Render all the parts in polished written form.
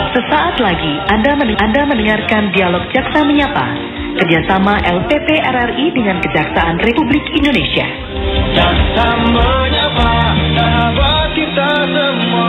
Sesaat lagi Anda mendengarkan Dialog Jaksa Menyapa, kerjasama LPP RRI dengan Kejaksaan Republik Indonesia. Jaksa menyapa sahabat kita semua.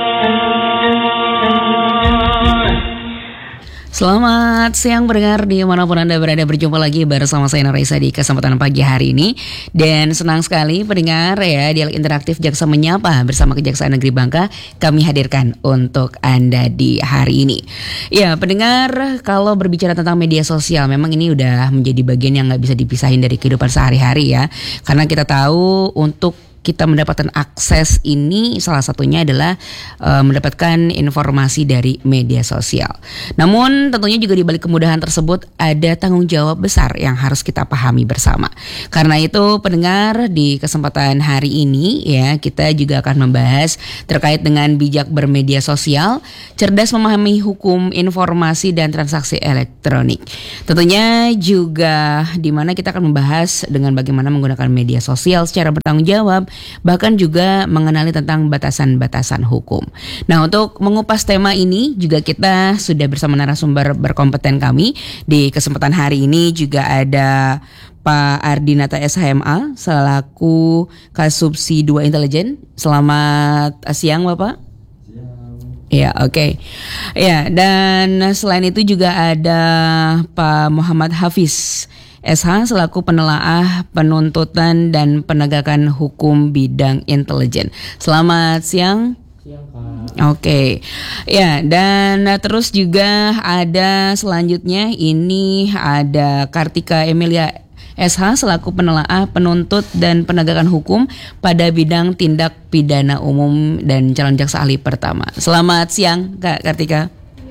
Selamat siang pendengar dimanapun Anda berada, berjumpa lagi bersama saya Nuraisa di kesempatan pagi hari ini. Dan senang sekali pendengar ya, Dialog Interaktif Jaksa Menyapa bersama Kejaksaan Negeri Bangka kami hadirkan untuk Anda di hari ini. Ya pendengar, kalau berbicara tentang media sosial memang ini udah menjadi bagian yang gak bisa dipisahin dari kehidupan sehari-hari ya. Karena kita tahu untuk kita mendapatkan akses ini salah satunya adalah mendapatkan informasi dari media sosial. Namun tentunya juga di balik kemudahan tersebut ada tanggung jawab besar yang harus kita pahami bersama. Karena itu pendengar, di kesempatan hari ini ya kita juga akan membahas terkait dengan bijak bermedia sosial, cerdas memahami hukum informasi dan transaksi elektronik. Tentunya juga di mana kita akan membahas dengan bagaimana menggunakan media sosial secara bertanggung jawab, bahkan juga mengenali tentang batasan-batasan hukum. Nah, untuk mengupas tema ini juga kita sudah bersama narasumber berkompeten kami. Di kesempatan hari ini juga ada Pak Ardinata SHMA selaku Kasubsi 2 Intelijen. Selamat siang Bapak. Ya, oke. Ya, dan selain itu juga ada Pak Muhammad Hafiz SH selaku penelaah penuntutan dan penegakan hukum bidang intelijen. Selamat siang. Oke. Ya, dan terus juga ada selanjutnya ini ada Kartika Emilia SH selaku penelaah penuntut dan penegakan hukum pada bidang tindak pidana umum dan calon jaksa ahli pertama. Selamat siang Kak Kartika.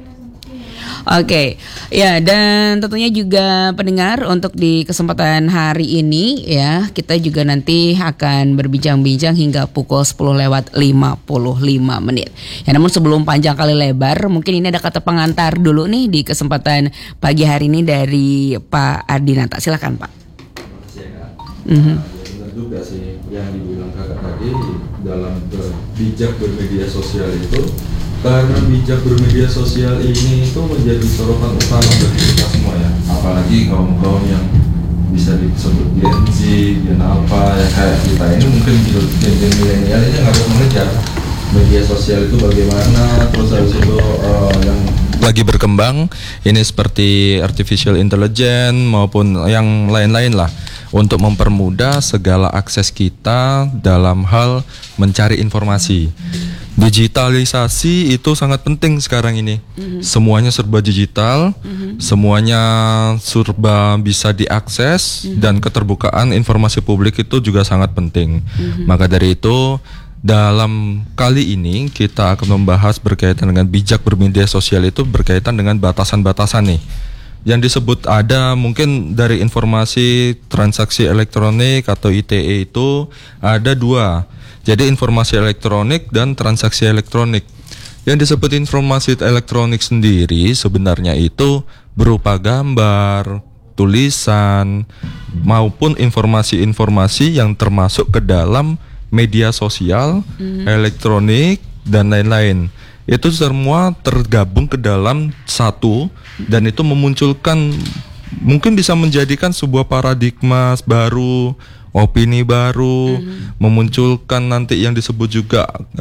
Oke, ya, dan tentunya juga pendengar untuk di kesempatan hari ini ya kita juga nanti akan berbincang-bincang hingga pukul 10:55 menit. Ya, namun sebelum panjang kali lebar, mungkin ini ada kata pengantar dulu nih di kesempatan pagi hari ini dari Pak Ardinata. Silakan Pak. Terima kasih ya Kak. Benar juga sih yang dibilang Kakak tadi dalam bijak bermedia sosial itu. Karena bijak bermedia sosial ini itu menjadi sorotan utama bagi kita semua ya. Apalagi kaum-kaum yang bisa disebut Gen Z, Gen Alpha ya kayak kita ini mungkin Gen milenial ini harus mengejar media sosial itu bagaimana. Terus habis itu yang lagi berkembang ini seperti artificial intelligence maupun yang lain-lain lah, untuk mempermudah segala akses kita dalam hal mencari informasi. Digitalisasi itu sangat penting sekarang ini. Semuanya serba digital, semuanya serba bisa diakses, dan keterbukaan informasi publik itu juga sangat penting. Maka dari itu, dalam kali ini kita akan membahas berkaitan dengan bijak bermedia sosial itu berkaitan dengan batasan-batasan nih. Yang disebut ada mungkin dari informasi transaksi elektronik atau ITE itu ada dua. Jadi informasi elektronik dan transaksi elektronik. Yang disebut informasi elektronik sendiri sebenarnya itu berupa gambar, tulisan, maupun informasi-informasi yang termasuk ke dalam media sosial, elektronik, dan lain-lain. Itu semua tergabung ke dalam satu, dan itu memunculkan, mungkin bisa menjadikan sebuah paradigma baru, opini baru, memunculkan nanti yang disebut juga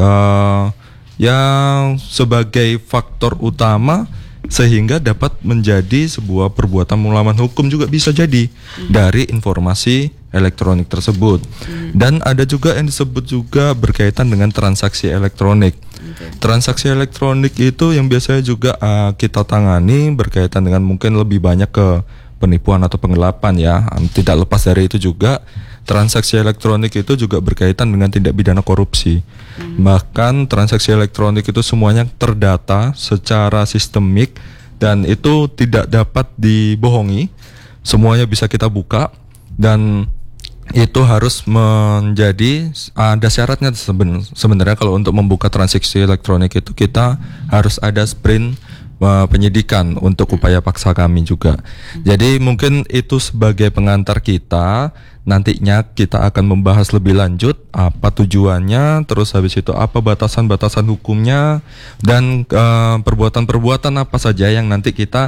yang sebagai faktor utama sehingga dapat menjadi sebuah perbuatan melawan hukum juga bisa jadi dari informasi elektronik tersebut. Dan ada juga yang disebut juga berkaitan dengan transaksi elektronik. Transaksi elektronik itu yang biasanya juga kita tangani berkaitan dengan mungkin lebih banyak ke penipuan atau penggelapan ya. Tidak lepas dari itu juga transaksi elektronik itu juga berkaitan dengan tindak pidana korupsi. Bahkan transaksi elektronik itu semuanya terdata secara sistemik dan itu tidak dapat dibohongi. Semuanya bisa kita buka, dan itu harus menjadi ada syaratnya sebenarnya. Kalau untuk membuka transaksi elektronik itu kita harus ada sprint penyidikan untuk upaya paksa kami juga. Jadi mungkin itu sebagai pengantar kita. Nantinya kita akan membahas lebih lanjut apa tujuannya, terus habis itu apa batasan-batasan hukumnya, dan perbuatan-perbuatan apa saja yang nanti kita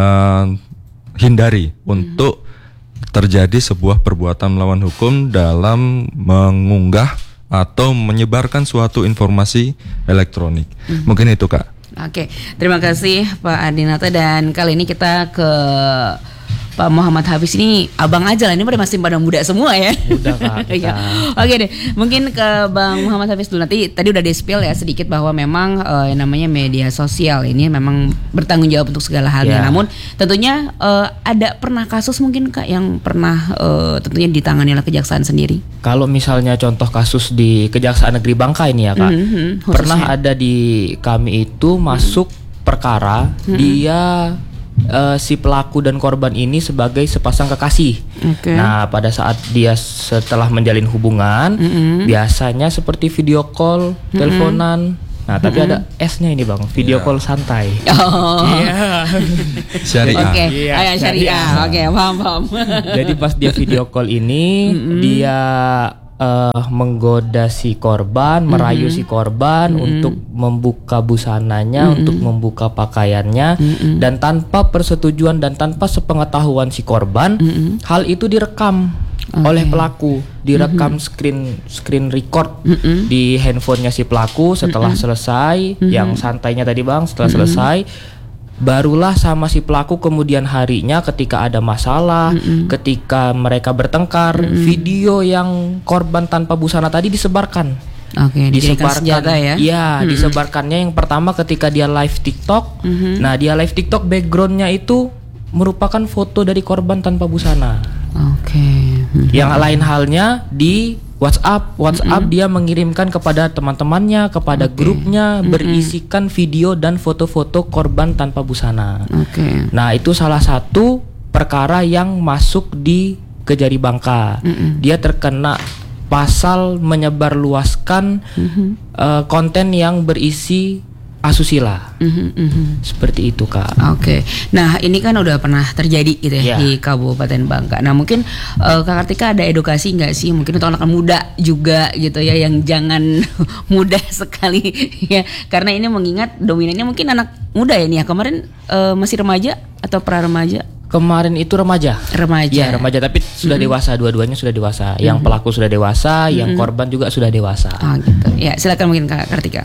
hindari untuk terjadi sebuah perbuatan melawan hukum dalam mengunggah atau menyebarkan suatu informasi elektronik. Mungkin itu, Kak. Oke, terima kasih Pak Adinata, dan kali ini kita ke Pak Muhammad Hafiz. Ini abang aja lah, ini masih pada muda semua ya. Muda, Kak. Iya. Oke deh, mungkin ke Bang Muhammad Hafiz dulu. Tadi udah di-spill ya sedikit bahwa memang yang namanya media sosial ini memang bertanggung jawab untuk segala halnya. Namun tentunya ada pernah kasus mungkin Kak yang pernah tentunya ditangani oleh Kejaksaan sendiri. Kalau misalnya contoh kasus di Kejaksaan Negeri Bangka ini ya Kak, pernah ada di kami itu masuk perkara dia si pelaku dan korban ini sebagai sepasang kekasih. Nah, pada saat dia setelah menjalin hubungan, biasanya seperti video call, teleponan. Nah, tapi ada S-nya ini Bang, video call santai. Oh. Iya. Syariah. Oke, Iya, syariah. Oke, paham. Jadi pas dia video call ini, dia menggoda si korban, merayu si korban untuk membuka busananya, untuk membuka pakaiannya, dan tanpa persetujuan dan tanpa sepengetahuan si korban, hal itu direkam oleh pelaku, direkam screen record di handphonenya si pelaku. Setelah selesai, yang santainya tadi Bang, setelah selesai, barulah sama si pelaku kemudian harinya ketika ada masalah, ketika mereka bertengkar, video yang korban tanpa busana tadi disebarkan. Oke, disebarkan senjata ya. Iya, disebarkannya yang pertama ketika dia live TikTok. Nah, dia live TikTok backgroundnya itu merupakan foto dari korban tanpa busana. Oke. Yang lain halnya di WhatsApp dia mengirimkan kepada teman-temannya, kepada grupnya, berisikan video dan foto-foto korban tanpa busana. Nah, itu salah satu perkara yang masuk di Kejari Bangka. Dia terkena pasal menyebarluaskan konten yang berisi asusila. Seperti itu Kak. Oke. Nah, ini kan udah pernah terjadi gitu ya di Kabupaten Bangka. Nah, mungkin Kak Kartika ada edukasi nggak sih mungkin untuk anak muda juga gitu ya, yang jangan mudah sekali ya, karena ini mengingat dominannya mungkin anak muda ya nih ya. Kemarin masih remaja atau pra remaja? Kemarin itu remaja. Ya, remaja, tapi sudah dewasa, dua-duanya sudah dewasa. Yang pelaku sudah dewasa, yang korban juga sudah dewasa. Oh gitu. Ya, silakan mungkin Kak Kartika.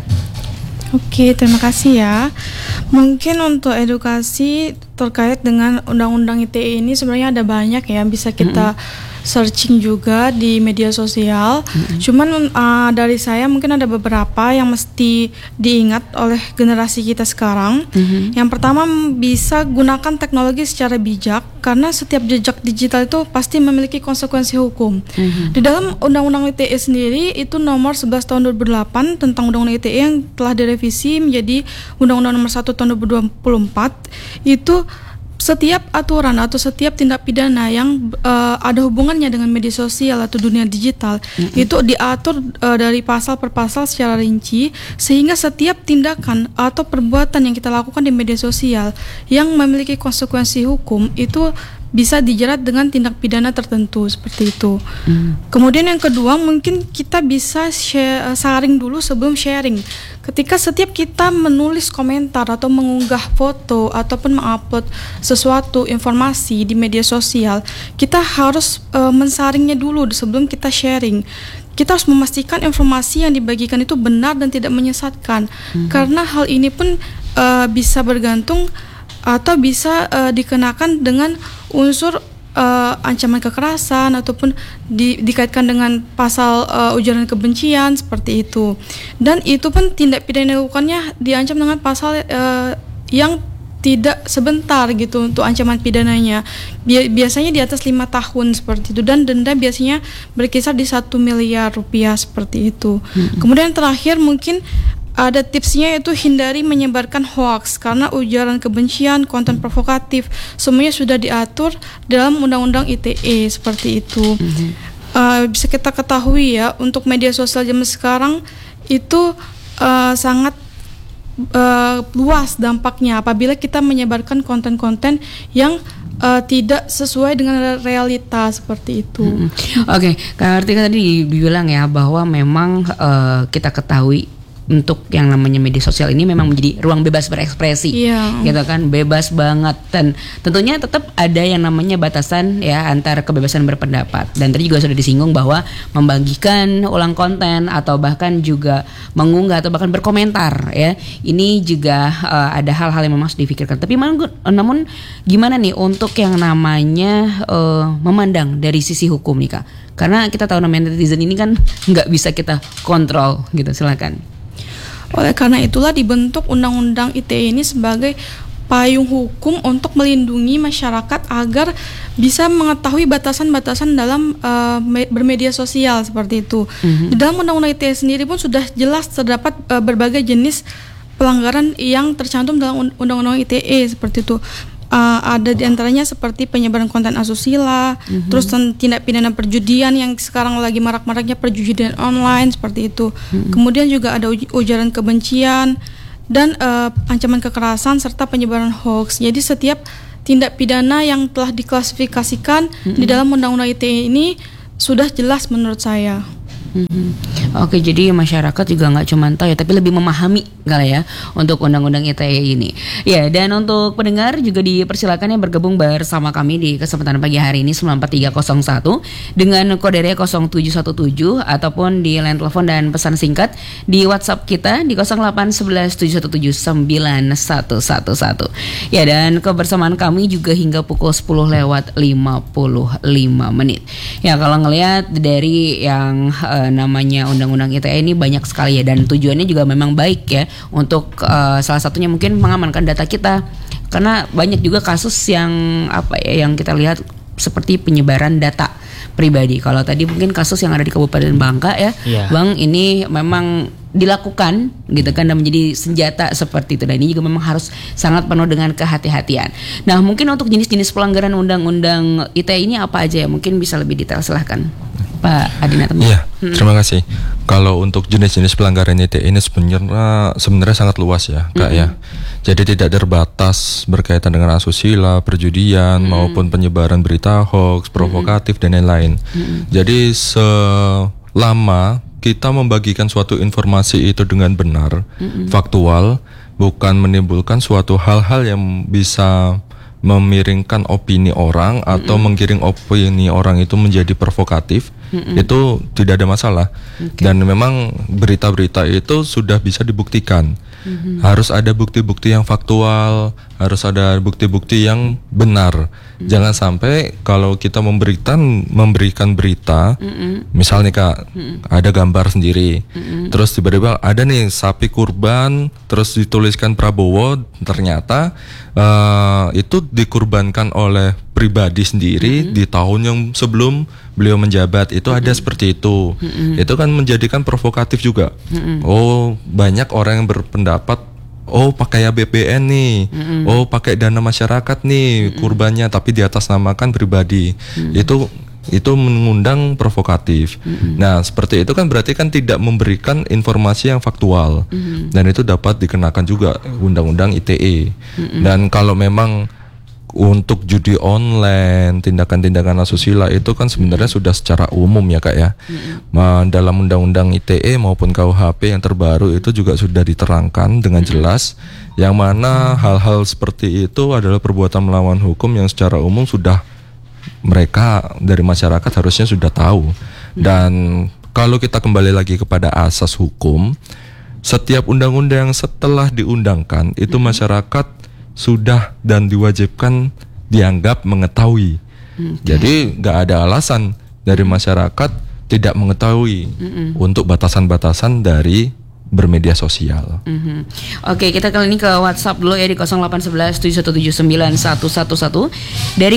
Oke, terima kasih ya. Mungkin untuk edukasi terkait dengan Undang-Undang ITE ini sebenarnya ada banyak ya, bisa kita searching juga di media sosial. Cuman dari saya mungkin ada beberapa yang mesti diingat oleh generasi kita sekarang. Yang pertama, bisa gunakan teknologi secara bijak, karena setiap jejak digital itu pasti memiliki konsekuensi hukum. Di dalam Undang-Undang ITE sendiri itu nomor 11 tahun 2008 tentang Undang-Undang ITE yang telah direvisi menjadi Undang-Undang nomor 1 tahun 2024, itu setiap aturan atau setiap tindak pidana yang ada hubungannya dengan media sosial atau dunia digital itu diatur dari pasal per pasal secara rinci, sehingga setiap tindakan atau perbuatan yang kita lakukan di media sosial yang memiliki konsekuensi hukum itu bisa dijerat dengan tindak pidana tertentu, seperti itu. Kemudian yang kedua, mungkin kita bisa saring dulu sebelum sharing. Ketika setiap kita menulis komentar atau mengunggah foto ataupun mengupload sesuatu informasi di media sosial, kita harus mensaringnya dulu sebelum kita sharing. Kita harus memastikan informasi yang dibagikan itu benar dan tidak menyesatkan. Karena hal ini pun bisa bergantung atau bisa dikenakan dengan unsur ancaman kekerasan ataupun dikaitkan dengan pasal ujaran kebencian, seperti itu. Dan itu pun tindak pidana yang dilakukannya diancam dengan pasal yang tidak sebentar gitu untuk ancaman pidananya. Biasanya di atas 5 tahun seperti itu, dan denda biasanya berkisar di 1 miliar rupiah seperti itu. Kemudian terakhir mungkin ada tipsnya, yaitu hindari menyebarkan hoax, karena ujaran kebencian, konten provokatif semuanya sudah diatur dalam Undang-Undang ITE seperti itu. Bisa kita ketahui ya, untuk media sosial zaman sekarang itu sangat luas dampaknya apabila kita menyebarkan konten-konten yang tidak sesuai dengan realita seperti itu. Oke, Kak Artika tadi dibilang ya bahwa memang kita ketahui untuk yang namanya media sosial ini memang menjadi ruang bebas berekspresi, gitu kan, bebas banget, dan tentunya tetap ada yang namanya batasan ya antara kebebasan berpendapat. Dan tadi juga sudah disinggung bahwa membagikan ulang konten atau bahkan juga mengunggah atau bahkan berkomentar ya, ini juga ada hal-hal yang memang harus dipikirkan. Tapi namun gimana nih untuk yang namanya memandang dari sisi hukum nih Kak? Karena kita tahu namanya netizen ini kan nggak bisa kita kontrol gitu. Silakan. Oleh karena itulah dibentuk Undang-Undang ITE ini sebagai payung hukum untuk melindungi masyarakat agar bisa mengetahui batasan-batasan dalam bermedia sosial seperti itu. Di dalam Undang-Undang ITE sendiri pun sudah jelas terdapat berbagai jenis pelanggaran yang tercantum dalam Undang-Undang ITE seperti itu. Ada diantaranya seperti penyebaran konten asusila, terus tindak pidana perjudian yang sekarang lagi marak-maraknya perjudian online seperti itu. Kemudian juga ada ujaran kebencian dan ancaman kekerasan serta penyebaran hoax. Jadi setiap tindak pidana yang telah diklasifikasikan di dalam Undang-Undang ITE ini sudah jelas menurut saya. Oke, jadi masyarakat juga nggak cuma tahu ya, tapi lebih memahami kali ya untuk Undang-Undang ITE ini. Ya, dan untuk pendengar juga dipersilakan yang bergabung bersama kami di kesempatan pagi hari ini 94301 dengan kode area 0717 ataupun di line telepon dan pesan singkat di WhatsApp kita di 0811717911. Ya, dan kebersamaan kami juga hingga pukul 10:55. Ya, kalau ngelihat dari yang namanya Undang-Undang ITE ini banyak sekali ya, dan tujuannya juga memang baik ya untuk salah satunya mungkin mengamankan data kita, karena banyak juga kasus yang yang kita lihat seperti penyebaran data pribadi. Kalau tadi mungkin kasus yang ada di Kabupaten Bangka ya, Bang, ini memang dilakukan gitu kan, dan menjadi senjata seperti itu, dan ini juga memang harus sangat penuh dengan kehati-hatian. Nah, mungkin untuk jenis-jenis pelanggaran Undang-Undang ITE ini apa aja ya, mungkin bisa lebih detail, silahkan Pak Adinata. Iya, terima kasih. Kalau untuk jenis-jenis pelanggaran ITE ini sebenarnya sangat luas ya, Kak ya. Jadi tidak terbatas berkaitan dengan asusila, perjudian maupun penyebaran berita hoax, provokatif dan lain-lain. Jadi selama kita membagikan suatu informasi itu dengan benar, faktual, bukan menimbulkan suatu hal-hal yang bisa memiringkan opini orang atau menggiring opini orang itu menjadi provokatif, itu tidak ada masalah. Dan memang berita-berita itu sudah bisa dibuktikan. Harus ada bukti-bukti yang faktual, harus ada bukti-bukti yang benar. Jangan sampai kalau kita memberikan berita, misalnya Kak, ada gambar sendiri, terus tiba-tiba ada nih sapi kurban, terus dituliskan Prabowo, ternyata itu dikurbankan oleh pribadi sendiri di tahun yang sebelum beliau menjabat. Itu ada seperti itu. Itu kan menjadikan provokatif juga. Oh, banyak orang yang berpendapat, oh pakai APBN nih, oh pakai dana masyarakat nih kurbannya, tapi di atas namakan pribadi. Itu mengundang provokatif. Nah, seperti itu kan berarti kan tidak memberikan informasi yang faktual. Dan itu dapat dikenakan juga Undang-Undang ITE. Dan kalau memang untuk judi online, tindakan-tindakan asusila itu kan sebenarnya sudah secara umum ya Kak ya. Dalam Undang-Undang ITE maupun KUHP yang terbaru itu juga sudah diterangkan dengan jelas, yang mana hal-hal seperti itu adalah perbuatan melawan hukum yang secara umum sudah mereka dari masyarakat harusnya sudah tahu. Dan kalau kita kembali lagi kepada asas hukum, setiap undang-undang setelah diundangkan itu masyarakat sudah dan diwajibkan dianggap mengetahui. Jadi nggak ada alasan dari masyarakat tidak mengetahui untuk batasan-batasan dari bermedia sosial. Oke, kita kali ini ke WhatsApp dulu ya di 081171791111 dari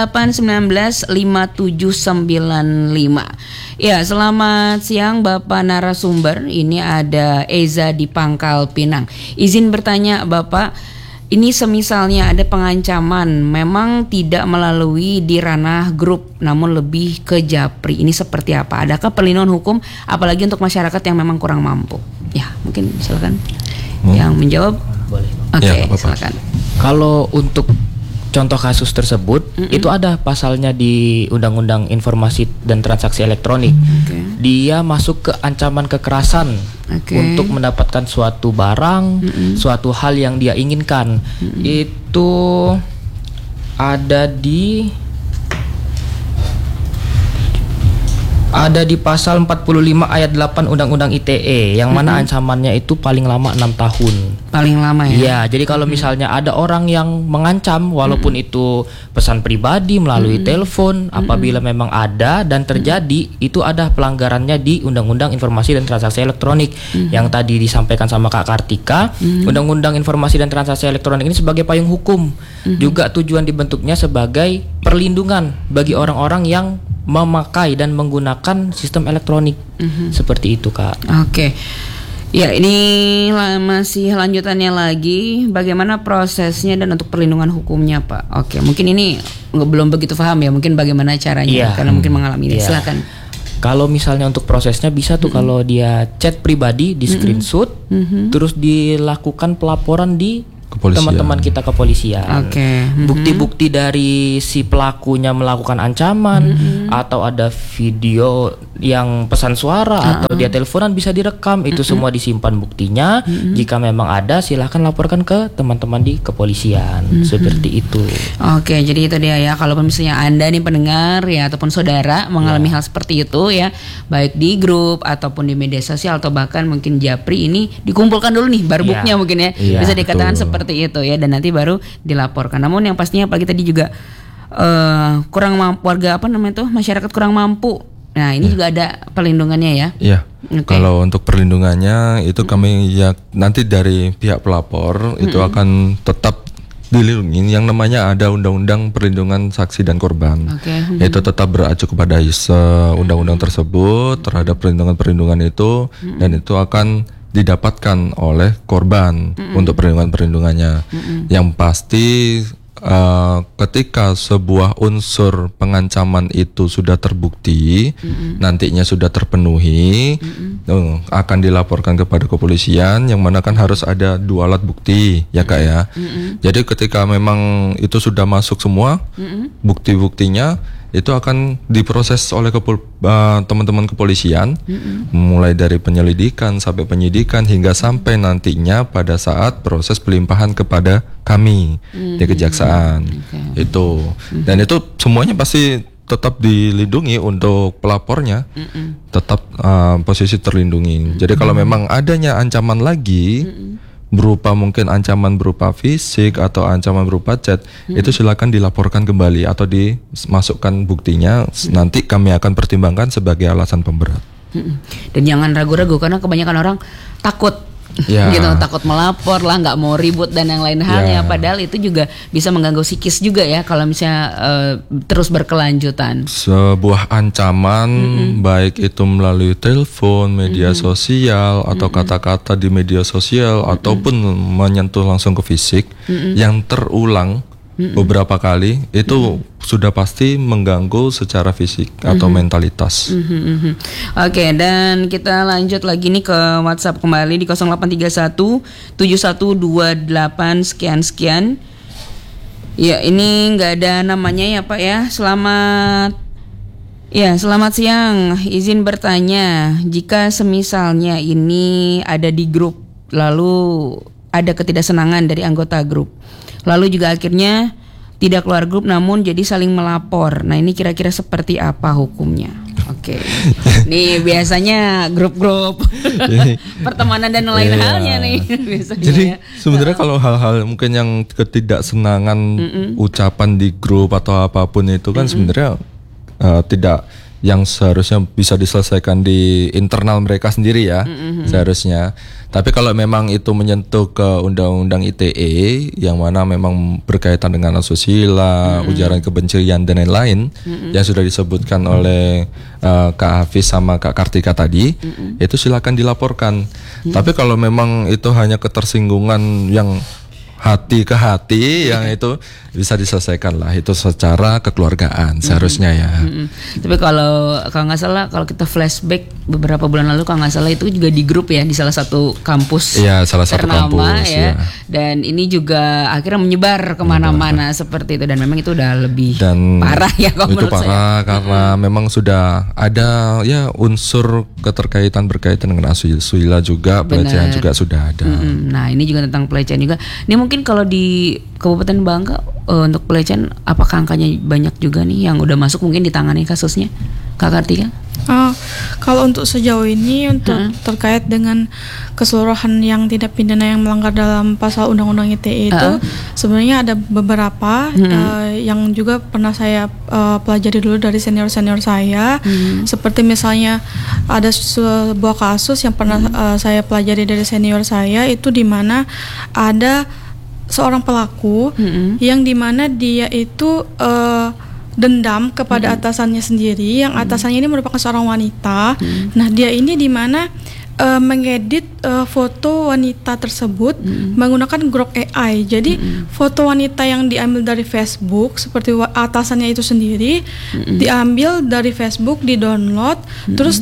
08195795. Ya, selamat siang Bapak narasumber. Ini ada Eza di Pangkal Pinang. Izin bertanya Bapak, ini semisalnya ada pengancaman memang tidak melalui di ranah grup namun lebih ke japri, ini seperti apa? Adakah perlindungan hukum apalagi untuk masyarakat yang memang kurang mampu? Ya, mungkin silakan. yang menjawab. Boleh. Oke, Ya, nggak apa-apa. silakan. Kalau untuk contoh kasus tersebut itu ada pasalnya di Undang-Undang Informasi dan Transaksi Elektronik. Oke. Dia masuk ke ancaman kekerasan Oke. untuk mendapatkan suatu barang, suatu hal yang dia inginkan. Itu ada di pasal 45 ayat 8 Undang-Undang ITE yang mana ancamannya itu paling lama 6 tahun. Paling lama ya. Iya, jadi kalau misalnya ada orang yang mengancam walaupun itu pesan pribadi melalui telepon, apabila memang ada dan terjadi, itu ada pelanggarannya di Undang-Undang Informasi dan Transaksi Elektronik yang tadi disampaikan sama Kak Kartika. Undang-Undang Informasi dan Transaksi Elektronik ini sebagai payung hukum. Juga tujuan dibentuknya sebagai perlindungan bagi orang-orang yang memakai dan menggunakan sistem elektronik. Seperti itu, Kak. Oke. Ya, ini masih lanjutannya lagi. Bagaimana prosesnya dan untuk perlindungan hukumnya, Pak? Oke, mungkin ini belum begitu paham ya. Mungkin bagaimana caranya, Iya. karena mungkin mengalami ini. Iya. Silakan. Kalau misalnya untuk prosesnya bisa tuh kalau dia chat pribadi di screenshot, terus dilakukan pelaporan di Kepolisian. teman-teman kita kepolisian. Oke. Bukti-bukti dari si pelakunya melakukan ancaman atau ada video yang pesan suara atau dia teleponan bisa direkam, itu semua disimpan buktinya. Jika memang ada, silahkan laporkan ke teman-teman di kepolisian. Seperti itu. Oke, jadi itu dia ya. Kalau misalnya Anda nih pendengar ya ataupun saudara mengalami hal seperti itu ya, baik di grup ataupun di media sosial atau bahkan mungkin japri, ini dikumpulkan dulu nih barbuknya mungkin ya. Iya, Bisa dikatakan betul. seperti itu ya, dan nanti baru dilaporkan. Namun yang pastinya apalagi tadi juga kurang mampu, warga apa namanya tuh, masyarakat kurang mampu. Nah, ini juga ada perlindungannya ya. Iya. Oke. Kalau untuk perlindungannya itu kami ya nanti dari pihak pelapor itu akan tetap dilindungi, yang namanya ada Undang-Undang Perlindungan Saksi dan Korban. Oke. Itu tetap beracu kepada undang-undang tersebut terhadap perlindungan itu, dan itu akan didapatkan oleh korban untuk perlindungannya. Yang pasti ketika sebuah unsur pengancaman itu sudah terbukti, nantinya sudah terpenuhi, akan dilaporkan kepada kepolisian, yang mana kan harus ada 2 alat bukti ya Kak ya. Jadi ketika memang itu sudah masuk semua bukti-buktinya, itu akan diproses oleh teman-teman kepolisian, mulai dari penyelidikan sampai penyidikan hingga sampai nantinya pada saat proses pelimpahan kepada kami di kejaksaan. Itu, dan itu semuanya pasti tetap dilindungi untuk pelapornya, tetap posisi terlindungi. Jadi kalau memang adanya ancaman lagi, berupa mungkin ancaman berupa fisik atau ancaman berupa chat, itu silakan dilaporkan kembali atau dimasukkan buktinya, nanti kami akan pertimbangkan sebagai alasan pemberat. Dan jangan ragu-ragu karena kebanyakan orang takut. Ya. Gitu, takut melapor lah, nggak mau ribut dan yang lain halnya. Padahal itu juga bisa mengganggu psikis juga ya kalau misalnya terus berkelanjutan. Sebuah ancaman baik itu melalui telepon, media sosial atau kata-kata di media sosial ataupun menyentuh langsung ke fisik yang terulang beberapa kali, itu sudah pasti mengganggu secara fisik atau mentalitas. Oke, dan kita lanjut lagi nih ke WhatsApp kembali di 0831 7128 sekian. Ya, ini nggak ada namanya ya Pak ya. Selamat siang. Izin bertanya, jika semisalnya ini ada di grup, lalu ada ketidaksenangan dari anggota grup, lalu juga akhirnya tidak keluar grup namun jadi saling melapor. Nah, ini kira-kira seperti apa hukumnya? Oke. Nih biasanya grup-grup pertemanan dan lain halnya nih biasanya. Jadi ya. sebenarnya kalau hal-hal mungkin yang ketidaksenangan ucapan di grup atau apapun itu kan sebenarnya tidak yang seharusnya bisa diselesaikan di internal mereka sendiri ya, seharusnya. Tapi kalau memang itu menyentuh ke Undang-Undang ITE yang mana memang berkaitan dengan asusila, ujaran kebencian dan lain-lain yang sudah disebutkan oleh Kak Hafiz sama Kak Kartika tadi, itu silakan dilaporkan. Tapi kalau memang itu hanya ketersinggungan yang hati ke hati yang itu bisa diselesaikan lah, itu secara kekeluargaan seharusnya ya. Tapi kalau nggak salah, kalau kita flashback beberapa bulan lalu, kalau nggak salah itu juga di grup ya, di salah satu kampus. Iya, salah satu ternama kampus ya. ya. Dan ini juga akhirnya menyebar kemana-mana seperti itu, dan memang itu udah lebih parah ya kalau itu menurut parah saya. karena memang sudah ada ya unsur keterkaitan berkaitan dengan asusila juga, pelecehan Benar. juga sudah ada. Nah ini juga tentang pelecehan juga. Ini mungkin kalau di Kabupaten Bangka untuk pelecehan, apakah angkanya banyak juga nih yang udah masuk mungkin ditangani kasusnya, Kak Kartika? Kalau untuk sejauh ini untuk terkait dengan keseluruhan yang tindak pidana yang melanggar dalam pasal Undang-Undang ITE itu sebenarnya ada beberapa yang juga pernah saya pelajari dulu dari senior-senior saya. Seperti misalnya ada sebuah kasus yang pernah saya pelajari dari senior saya, itu di mana ada seorang pelaku yang dimana dia itu dendam kepada atasannya sendiri, yang atasannya ini merupakan seorang wanita. Nah, dia ini di mana mengedit foto wanita tersebut menggunakan Grok AI. Jadi foto wanita yang diambil dari Facebook seperti atasannya itu sendiri diambil dari Facebook, di-download, terus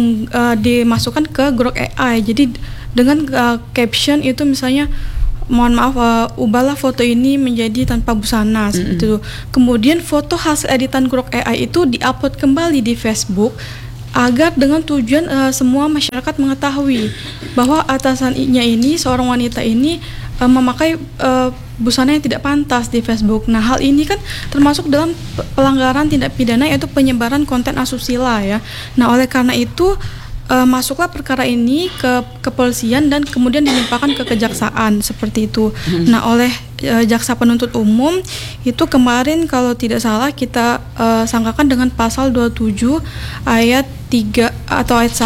dimasukkan ke Grok AI. Jadi dengan caption itu misalnya, mohon maaf, ubahlah foto ini menjadi tanpa busana seperti itu. Kemudian foto hasil editan Grok AI itu diupload kembali di Facebook agar dengan tujuan semua masyarakat mengetahui bahwa atasannya ini, seorang wanita ini memakai busana yang tidak pantas di Facebook. Nah, hal ini kan termasuk dalam pelanggaran tindak pidana, yaitu penyebaran konten asusila ya. Nah, oleh karena itu masuklah perkara ini ke kepolisian dan kemudian dilimpahkan ke kejaksaan seperti itu. Nah, oleh jaksa penuntut umum itu kemarin kalau tidak salah kita sangkakan dengan pasal 27 ayat 3 atau ayat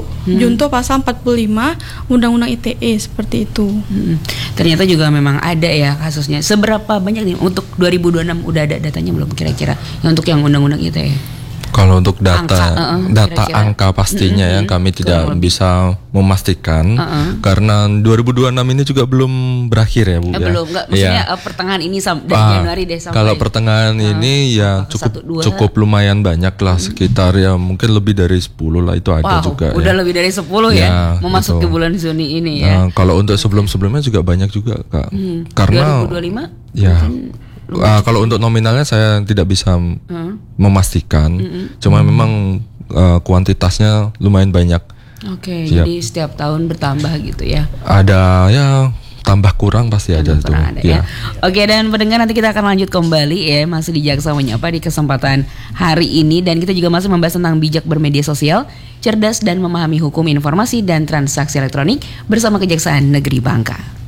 1 junto pasal 45 Undang-Undang ITE seperti itu. Ternyata juga memang ada ya kasusnya. Seberapa banyak nih untuk 2026, udah ada datanya belum kira-kira untuk yang Undang-Undang ITE? Kalau untuk data kira-kira. angka pastinya ya kami tidak bisa memastikan karena 2026 ini juga belum berakhir ya Bu. Belum, enggak, maksudnya pertengahan ini dari Januari deh sampai. Kalau pertengahan ini ya cukup lumayan banyak lah, sekitar ya mungkin lebih dari 10 lah itu ada juga. Udah lebih dari 10 ya memasuki betul. bulan Juni ini ya. Kalau untuk sebelum-sebelumnya juga banyak juga Kak. Karena 2025 ya kalau untuk nominalnya saya tidak bisa memastikan, cuma memang kuantitasnya lumayan banyak. Oke, jadi setiap tahun bertambah gitu ya. Ada ya tambah kurang pasti ada tuh. Ya. Oke, dan pendengar, nanti kita akan lanjut kembali ya, masih di Jaksa Menyapa di kesempatan hari ini, dan kita juga masih membahas tentang bijak bermedia sosial, cerdas dan memahami hukum informasi dan transaksi elektronik bersama Kejaksaan Negeri Bangka.